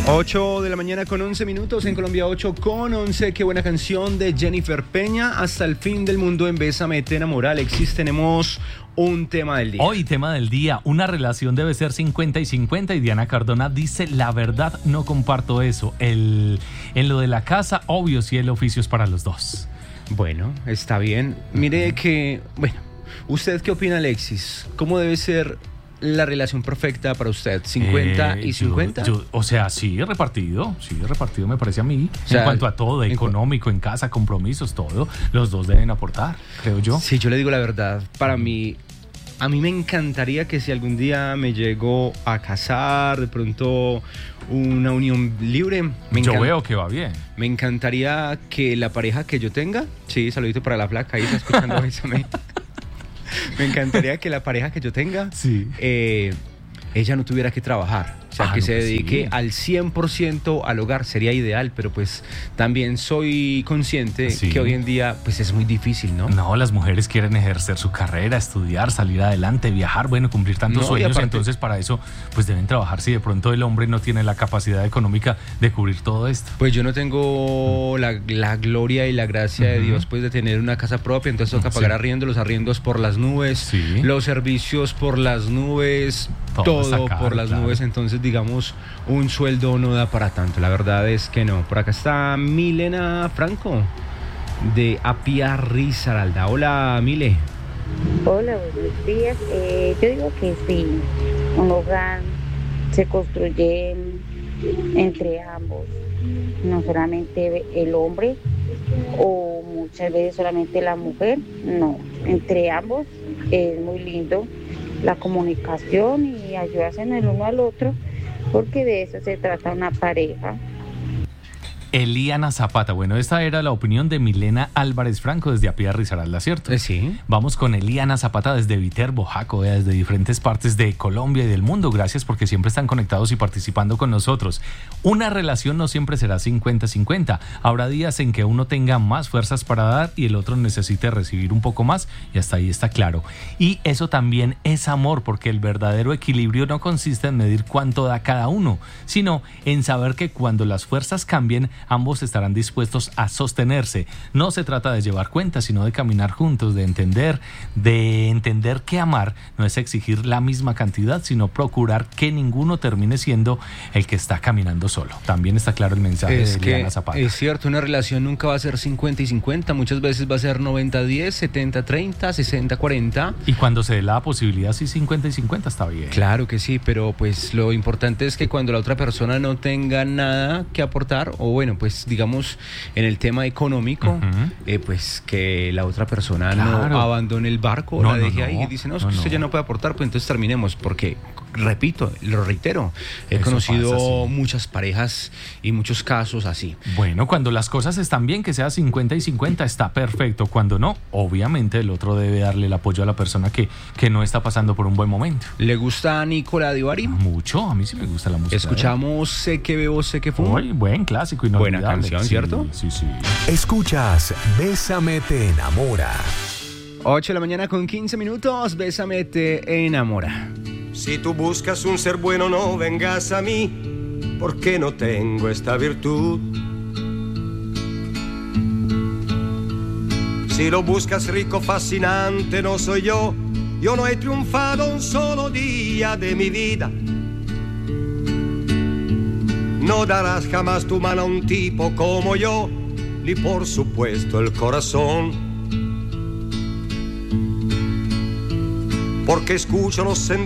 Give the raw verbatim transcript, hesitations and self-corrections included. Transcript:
ocho de la mañana con once minutos, en Colombia ocho con once. Qué buena canción de Jennifer Peña, Hasta el fin del mundo en Bésame te enamora. Alexis, tenemos un tema del día. Hoy, tema del día, una relación debe ser cincuenta y cincuenta, y Diana Cardona dice, la verdad no comparto eso. El, en lo de la casa, obvio, si el oficio es para los dos. Bueno, está bien. Mire que, bueno, ¿usted qué opina, Alexis? ¿Cómo debe ser la relación perfecta para usted? ¿cincuenta Eh, y cincuenta? Yo, yo, o sea, sí, repartido, sí, repartido me parece a mí. O sea, en cuanto a todo, económico, en casa, compromisos, todo, los dos deben aportar, creo yo. Sí, yo le digo la verdad, para mí, a mí me encantaría que si algún día me llego a casar, de pronto una unión libre, me yo encanta, veo que va bien. Me encantaría que la pareja que yo tenga, sí, saludito para la flaca, ahí está escuchando, Bésame. Me encantaría que la pareja que yo tenga, Sí. eh, ella no tuviera que trabajar. O sea, Ah, que no, se pues dedique sí. al cien por ciento al hogar sería ideal, pero pues también soy consciente Sí. que hoy en día pues es muy difícil, ¿no? No, las mujeres quieren ejercer su carrera, estudiar, salir adelante, viajar, bueno, cumplir tantos No, y sueños, aparte- entonces para eso pues deben trabajar si de pronto el hombre no tiene la capacidad económica de cubrir todo esto. Pues yo no tengo la, la gloria y la gracia de Ujú. Dios pues de tener una casa propia, entonces toca pagar Sí. arriendo, los arriendos por las nubes, Sí. los servicios por las nubes, Todo todo, está caro, por las claro. nubes, entonces digamos un sueldo no da para tanto, la verdad es que no. Por acá está Milena Franco de Apia Risaralda. Hola, Mile. Hola, buenos días. Eh, yo digo que sí, un hogar se construye entre ambos, no solamente el hombre o muchas veces solamente la mujer, no, entre ambos es muy lindo la comunicación y ayudarse en el uno al otro, porque de eso se trata una pareja. Eliana Zapata, bueno, esta era la opinión de Milena Álvarez Franco desde Apia Risaralda, ¿cierto? Eh, sí. Vamos con Eliana Zapata desde Viterbo, Jaco, eh, desde diferentes partes de Colombia y del mundo. Gracias porque siempre están conectados y participando con nosotros. Una relación no siempre será cincuenta cincuenta. Habrá días en que uno tenga más fuerzas para dar y el otro necesite recibir un poco más, y hasta ahí está claro. Y eso también es amor, porque el verdadero equilibrio no consiste en medir cuánto da cada uno, sino en saber que cuando las fuerzas cambien, ambos estarán dispuestos a sostenerse. No se trata de llevar cuentas, sino de caminar juntos, de entender, de entender que amar no es exigir la misma cantidad, sino procurar que ninguno termine siendo el que está caminando solo. También está claro el mensaje Es de que Eliana Zapata. es cierto, una relación nunca va a ser cincuenta y cincuenta, muchas veces va a ser noventa diez, setenta treinta, sesenta cuarenta. Y cuando se dé la posibilidad, sí, cincuenta y cincuenta está bien. Claro que sí, pero pues lo importante es que cuando la otra persona no tenga nada que aportar, o bueno, pues digamos en el tema económico, Ujú. eh, pues que la otra persona Claro. no abandone el barco, No, la no, deje no. ahí y dice, no, es No, que usted no. ya no puede aportar, pues entonces terminemos, porque, repito, lo reitero, he Eso conocido pasa, sí. muchas parejas y muchos casos así. Bueno, cuando las cosas están bien, que sea cincuenta y cincuenta, está perfecto. Cuando no, obviamente el otro debe darle el apoyo a la persona que, que no está pasando por un buen momento. ¿Le gusta a Nicola Divari? Mucho, a mí sí me gusta la música. Escuchamos Sé que bebo, sé que fumo. Uy, buen clásico, inolvidable. Buena canción, Sí, ¿cierto? Sí, sí. Escuchas Bésame te enamora. ocho de la mañana con quince minutos, Bésame te enamora. Si tú buscas un ser bueno, no vengas a mí, porque no tengo esta virtud. Si lo buscas rico, fascinante, no soy yo. Yo no he triunfado un solo día de mi vida. No darás jamás tu mano a un tipo como yo, ni por supuesto el corazón. Porque escucho los sentimientos